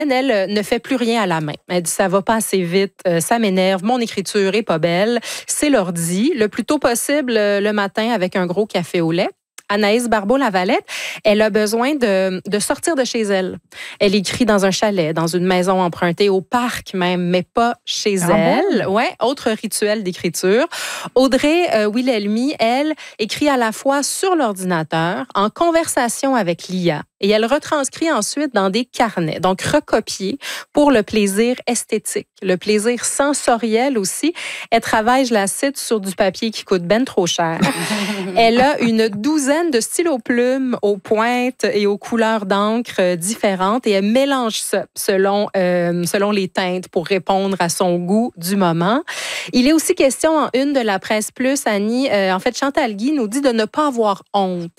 elle ne fait plus rien à la main. Elle dit, ça va pas assez vite, ça m'énerve, mon écriture est pas belle. C'est l'ordi, le plus tôt possible le matin avec un gros café au lait. Anaïs Barbeau-Lavalette, elle a besoin de sortir de chez elle. Elle écrit dans un chalet, dans une maison empruntée, au parc même, mais pas chez elle. Bon? Ouais, autre rituel d'écriture. Audrey Wilhelmy, elle, écrit à la fois sur l'ordinateur, en conversation avec l'IA, et elle retranscrit ensuite dans des carnets, donc recopiés pour le plaisir esthétique, le plaisir sensoriel aussi. Elle travaille, je la cite, sur du papier qui coûte ben trop cher. Elle a une douzaine de stylos plumes aux pointes et aux couleurs d'encre différentes et elle mélange ça selon les teintes pour répondre à son goût du moment. Il est aussi question en une de la Presse Plus, Annie, en fait Chantal Guy nous dit de ne pas avoir honte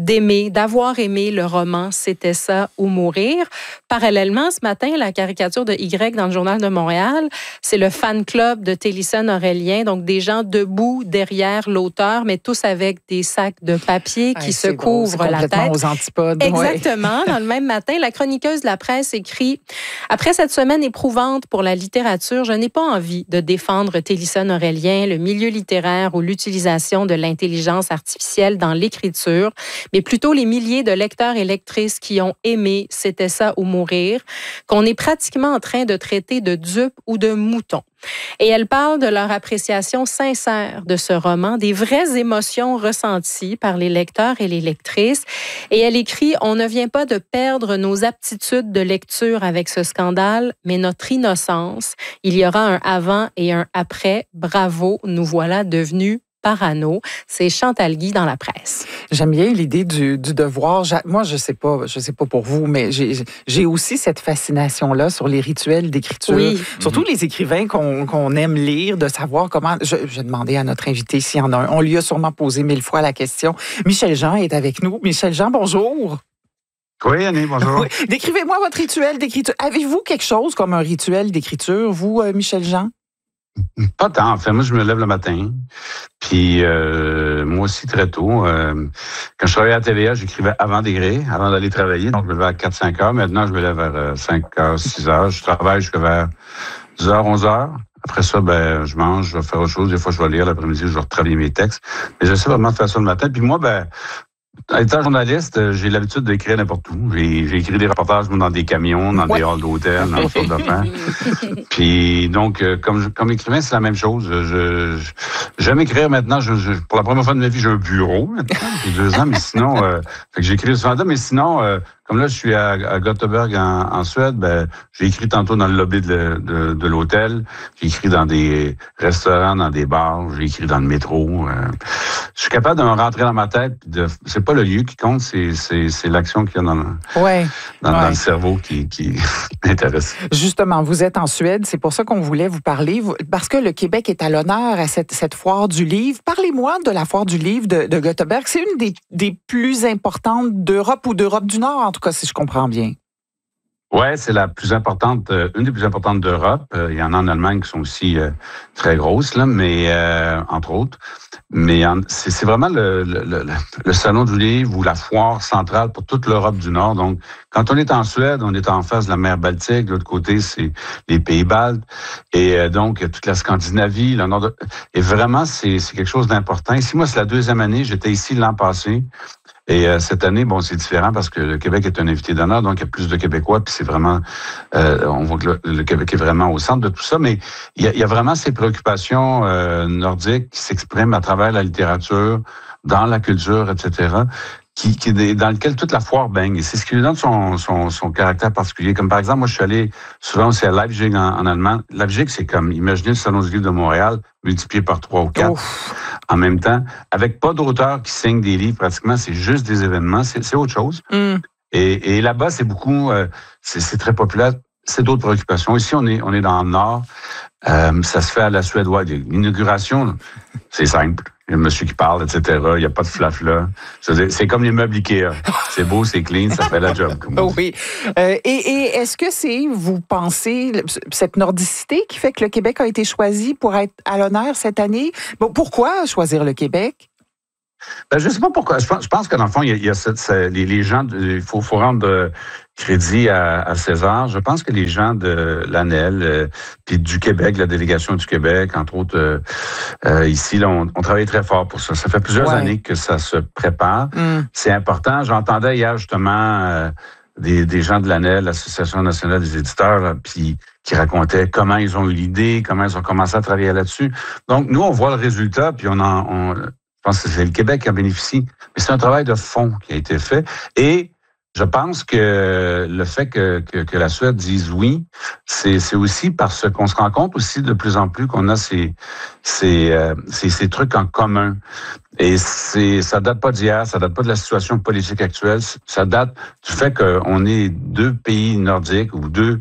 d'avoir aimé le roman C'était ça ou mourir. Parallèlement, ce matin, la caricature de Y dans le Journal de Montréal, c'est le fan club de Télison Aurélien, donc des gens debout derrière l'auteur, mais tous avec des sacs de papier qui se couvrent la tête. Aux antipodes. Exactement. Dans le même matin, la chroniqueuse de la presse écrit « Après cette semaine éprouvante pour la littérature, je n'ai pas envie de défendre Télison Aurélien, le milieu littéraire ou l'utilisation de l'intelligence artificielle dans l'écriture, mais plutôt les milliers de lecteurs et lectrices qui ont aimé C'était ça ou mourir, qu'on est pratiquement en train de traiter de dupes ou de moutons. » Et elle parle de leur appréciation sincère de ce roman, des vraies émotions ressenties par les lecteurs et les lectrices. Et elle écrit « On ne vient pas de perdre nos aptitudes de lecture avec ce scandale, mais notre innocence. Il y aura un avant et un après. Bravo, nous voilà devenus parano. » C'est Chantal Guy dans la presse. J'aime bien l'idée du devoir. Moi, je sais pas pour vous, mais j'ai aussi cette fascination-là sur les rituels d'écriture. Oui. Surtout les écrivains qu'on aime lire, de savoir comment... Je vais demander à notre invité s'il y en a un. On lui a sûrement posé 1000 fois la question. Michel Jean est avec nous. Michel Jean, bonjour. Oui, Annie, bonjour. Oui. Décrivez-moi votre rituel d'écriture. Avez-vous quelque chose comme un rituel d'écriture, vous, Michel Jean? Pas tant. En fait, moi, je me lève le matin. Puis, moi aussi, très tôt. Quand je travaillais à TVA, j'écrivais avant d'écrire, avant d'aller travailler. Donc, je me levais à 4-5 heures. Maintenant, je me lève vers 5 heures, 6 heures. Je travaille jusqu'à vers 10 heures, 11 heures. Après ça, je mange, je vais faire autre chose. Des fois, je vais lire. L'après-midi, je vais retravailler mes textes. Mais j'essaie vraiment de faire ça le matin. Puis moi, étant journaliste, j'ai l'habitude d'écrire n'importe où. J'ai écrit des reportages dans des camions, dans des halls d'hôtel, dans toutes sortes d'affaires. Puis donc, comme écrivain, c'est la même chose. J'aime écrire maintenant. Pour la première fois de ma vie, j'ai un bureau maintenant, depuis 2 ans, mais sinon, fait que j'écris souvent, mais sinon, comme là, je suis à Göteborg en Suède, j'ai écrit tantôt dans le lobby de l'hôtel, j'ai écrit dans des restaurants, dans des bars, j'ai écrit dans le métro. Je suis capable de me rentrer dans ma tête. C'est pas le lieu qui compte, c'est l'action qu'il y a dans le cerveau qui m'intéresse. Justement, vous êtes en Suède, c'est pour ça qu'on voulait vous parler, parce que le Québec est à l'honneur à cette foire du livre. Parlez-moi de la foire du livre de Göteborg. C'est une des plus importantes d'Europe ou d'Europe du Nord, en tout cas, si je comprends bien. Ouais, c'est la plus importante, une des plus importantes d'Europe. Il y en a en Allemagne qui sont aussi très grosses, là, mais entre autres. Mais c'est vraiment le salon du livre ou la foire centrale pour toute l'Europe du Nord. Donc, quand on est en Suède, on est en face de la mer Baltique. De l'autre côté, c'est les Pays-Baltes. Et donc, toute la Scandinavie, le nord. Et vraiment, c'est quelque chose d'important. Ici, moi, c'est la 2e année. J'étais ici l'an passé. Et cette année, c'est différent parce que le Québec est un invité d'honneur, donc il y a plus de Québécois, puis c'est vraiment, on voit que le Québec est vraiment au centre de tout ça, mais il y a vraiment ces préoccupations nordiques qui s'expriment à travers la littérature, dans la culture, etc., dans lequel toute la foire baigne. Et c'est ce qui lui donne son caractère particulier. Comme par exemple, moi, je suis allé souvent aussi à Leipzig en allemand. Leipzig, c'est comme, imaginez le Salon du livre de Montréal, multiplié par 3 ou 4 en même temps, avec pas d'auteurs qui signent des livres pratiquement, c'est juste des événements, c'est autre chose. Et là-bas, c'est beaucoup, c'est très populaire. C'est d'autres préoccupations. Ici, on est dans le Nord. Ça se fait à la suédoise. L'inauguration, c'est simple. Il y a un monsieur qui parle, etc. Il n'y a pas de flafla. C'est comme les meubles Ikea. C'est beau, c'est clean, ça fait la job. Oui. Et est-ce que c'est, vous pensez, cette nordicité qui fait que le Québec a été choisi pour être à l'honneur cette année? Pourquoi choisir le Québec? Ben, je ne sais pas pourquoi. Je pense que dans le fond, il y a les gens, il faut rendre crédit à César. Je pense que les gens de l'ANEL, puis du Québec, la délégation du Québec, entre autres, ici, là, on travaille très fort pour ça. Ça fait plusieurs années que ça se prépare. C'est important. J'entendais hier justement des gens de l'ANEL, l'Association nationale des éditeurs, là, puis qui racontaient comment ils ont eu l'idée, comment ils ont commencé à travailler là-dessus. Donc, nous, on voit le résultat, puis je pense que c'est le Québec qui en bénéficie. Mais c'est un travail de fond qui a été fait. Et je pense que le fait que la Suède dise oui, c'est aussi parce qu'on se rend compte aussi de plus en plus qu'on a ces trucs en commun. Et ça date pas d'hier, ça date pas de la situation politique actuelle, ça date du fait qu'on est deux pays nordiques ou deux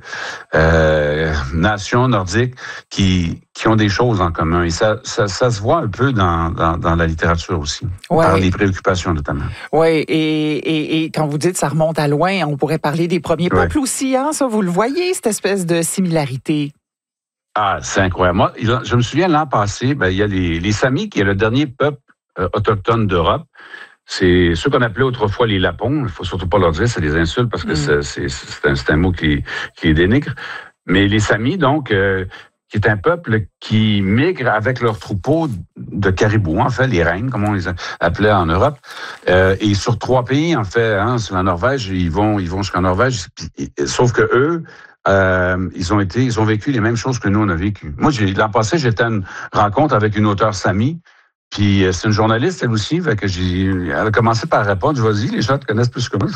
nations nordiques qui ont des choses en commun. Et ça se voit un peu dans la littérature aussi, par les préoccupations notamment. Oui, et quand vous dites ça remonte à loin, on pourrait parler des premiers peuples aussi, hein, ça, vous le voyez, cette espèce de similarité? Ah, c'est incroyable. Moi, je me souviens l'an passé, il y a les Samis, qui est le dernier peuple autochtones d'Europe. C'est ceux qu'on appelait autrefois les Lapons. Il faut surtout pas leur dire, c'est des insultes parce que c'est un mot qui les dénigre. Mais les Samis, donc, qui est un peuple qui migre avec leurs troupeaux de caribous, en fait, les rennes, comme on les appelait en Europe. Et sur 3 pays, en fait, hein, sur la Norvège, ils vont jusqu'en Norvège. Sauf que eux, ils ont vécu les mêmes choses que nous, on a vécu. Moi, l'an passé, j'étais à une rencontre avec une auteure Sami. Puis c'est une journaliste, elle aussi, fait que elle a commencé par répondre, vas-y, les gens te connaissent plus que moi.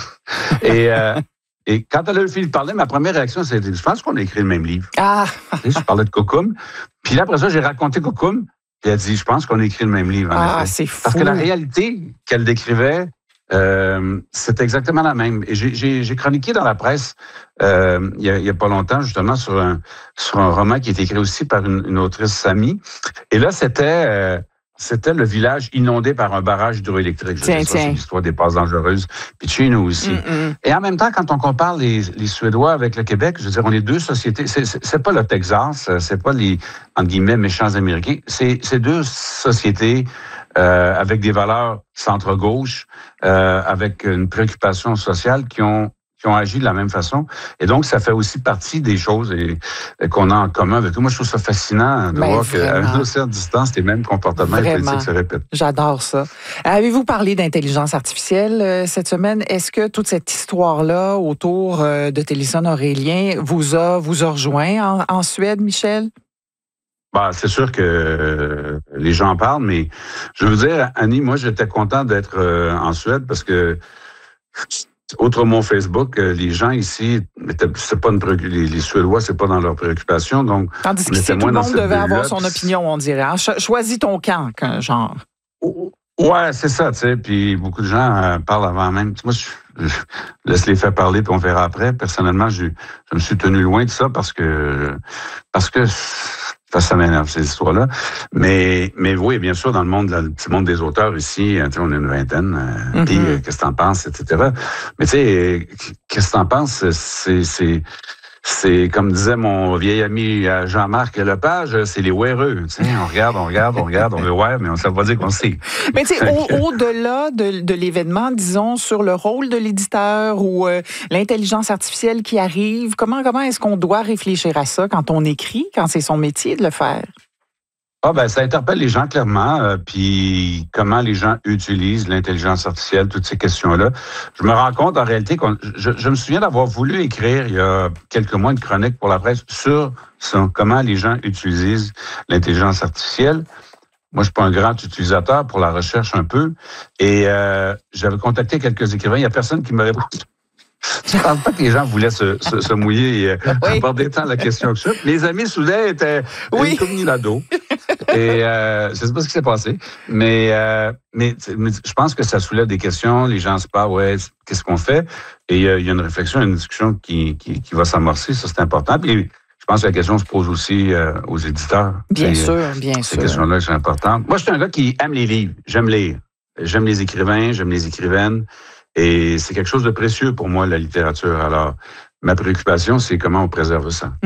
Et quand elle a eu fini de parler, ma première réaction, c'était, je pense qu'on a écrit le même livre. Ah! Je parlais de Kokum. Puis là, après ça, j'ai raconté Kokum, puis elle a dit, je pense qu'on a écrit le même livre. En effet. C'est fou! Parce que la réalité qu'elle décrivait, c'est exactement la même. Et j'ai chroniqué dans la presse il y a pas longtemps, justement, sur un roman qui est écrit aussi par une autrice Sami. Et là, c'était le village inondé par un barrage hydroélectrique. C'est l'histoire des passes dangereuses. Puis chez nous aussi. Et en même temps, quand on compare les Suédois avec le Québec, je veux dire, on est deux sociétés. C'est pas le Texas, c'est pas les, entre guillemets, méchants Américains. C'est deux sociétés avec des valeurs centre-gauche, avec une préoccupation sociale qui ont agi de la même façon. Et donc, ça fait aussi partie des choses qu'on a en commun avec eux. Moi, je trouve ça fascinant de voir qu'à une certaine distance, les mêmes comportements politiques se répètent. J'adore ça. Avez-vous parlé d'intelligence artificielle cette semaine? Est-ce que toute cette histoire-là autour de Téléson Aurélien vous a rejoint en Suède, Michel? C'est sûr que les gens en parlent, mais je veux dire, Annie, moi, j'étais content d'être en Suède parce que outre mon Facebook, les gens ici, c'est pas les Suédois, c'est pas dans leurs préoccupations, donc. Tandis que tout le monde devait avoir son opinion, on dirait. Choisis ton camp, genre. Ouais, c'est ça, tu sais. Puis beaucoup de gens parlent avant même. Moi, je laisse les faire parler, puis on verra après. Personnellement, je me suis tenu loin de ça parce que ça m'énerve, ces histoires-là. Mais oui, bien sûr, dans le petit monde des auteurs ici, on est une vingtaine. Puis, qu'est-ce que t'en penses, etc. Mais tu sais, qu'est-ce que t'en penses, c'est comme disait mon vieil ami Jean-Marc Lepage, c'est les ouéreux. On regarde, on veut ouais, mais ça veut pas dire qu'on sait. Mais tu sais, au-delà de l'événement, disons, sur le rôle de l'éditeur ou l'intelligence artificielle qui arrive, comment est-ce qu'on doit réfléchir à ça quand on écrit, quand c'est son métier de le faire? Ça interpelle les gens clairement, puis comment les gens utilisent l'intelligence artificielle, toutes ces questions-là. Je me rends compte en réalité je me souviens d'avoir voulu écrire il y a quelques mois une chronique pour la presse sur comment les gens utilisent l'intelligence artificielle. Moi, je suis pas un grand utilisateur pour la recherche un peu, et j'avais contacté quelques écrivains. Il y a personne qui me répond. Je ne pense pas que les gens voulaient se mouiller et aborder tant la question que ça. Mes amis soudain étaient incognito. Et je ne sais pas ce qui s'est passé. Mais je pense que ça soulève des questions. Les gens se parlent, qu'est-ce qu'on fait? Et il y a une réflexion, une discussion qui va s'amorcer. Ça, c'est important. Puis je pense que la question se pose aussi aux éditeurs. Bien sûr. Ces questions-là sont importantes. Moi, je suis un gars qui aime les livres. J'aime lire. J'aime les écrivains, j'aime les écrivaines. Et c'est quelque chose de précieux pour moi, la littérature. Alors, ma préoccupation, c'est comment on préserve ça.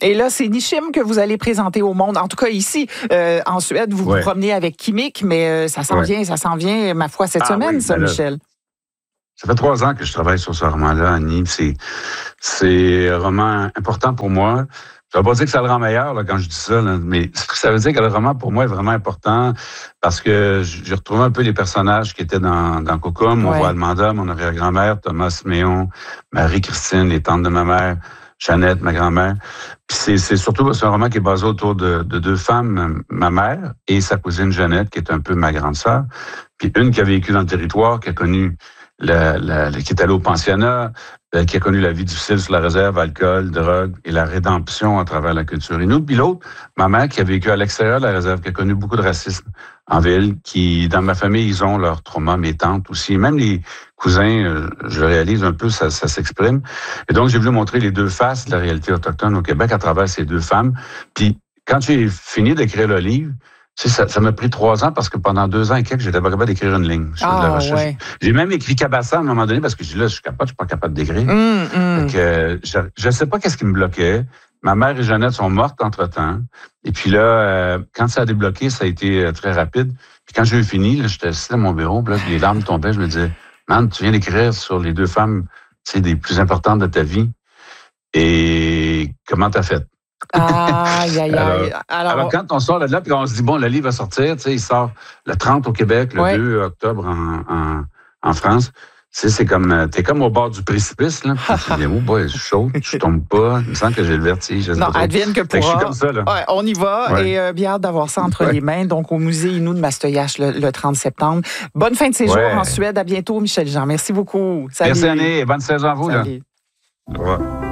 Et là, c'est Nishim que vous allez présenter au monde. En tout cas, ici, en Suède, vous vous promenez avec Kimik, mais ça s'en vient, ma foi, cette semaine, ça, Michel. Ça fait 3 ans que je travaille sur ce roman-là, Annie. C'est un roman important pour moi. Je ne vais pas dire que ça le rend meilleur quand je dis ça, là, mais ça veut dire que le roman, pour moi, est vraiment important parce que j'ai retrouvé un peu les personnages qui étaient dans Cocum. Mon voix Almanda, mon arrière-grand-mère, Thomas Méon, Marie-Christine, les tantes de ma mère, Jeannette, ma grand-mère. Puis c'est un roman qui est basé autour de 2 femmes, ma mère et sa cousine Jeannette, qui est un peu ma grande sœur. Puis une qui a vécu dans le territoire, qui a connu qui est allée au pensionnat, qui a connu la vie difficile sur la réserve, alcool, drogue et la rédemption à travers la culture inuit. Puis l'autre, ma mère qui a vécu à l'extérieur de la réserve, qui a connu beaucoup de racisme en ville, qui, dans ma famille, ils ont leur trauma, mes tantes aussi. Même les cousins, je le réalise un peu, ça s'exprime. Et donc, j'ai voulu montrer les 2 faces de la réalité autochtone au Québec à travers ces 2 femmes. Puis, quand j'ai fini d'écrire le livre, tu sais, ça m'a pris 3 ans parce que pendant 2 ans et quelques, j'étais pas capable d'écrire une ligne. J'ai même écrit Cabassa à un moment donné parce que je dis là, je suis pas capable d'écrire. Je sais pas qu'est-ce qui me bloquait. Ma mère et Jeannette sont mortes entre-temps. Et puis là, quand ça a débloqué, ça a été très rapide. Puis quand j'ai fini, là, j'étais assis dans mon bureau, puis là, les larmes tombaient. Je me disais, man, tu viens d'écrire sur les 2 femmes, tu sais, des plus importantes de ta vie. Et comment t'as fait? Alors, quand on sort de là, puis on se dit, bon, le livre va sortir, tu sais, il sort le 30 au Québec, le 2 octobre en France. Tu sais, t'es comme au bord du précipice, là. Tu dis, oh boy, je saute, je tombe pas. Il me semble que j'ai le vertige. Non, advienne que pourra. Je suis comme ça, là. Ouais, on y va et bien hâte d'avoir ça entre les mains. Donc, au musée Innu de Mastoyache le 30 septembre. Bonne fin de séjour en Suède. À bientôt, Michel Jean. Merci beaucoup. Salut. Merci, Annie. Bonne saison à vous, Salut. Là. Au revoir.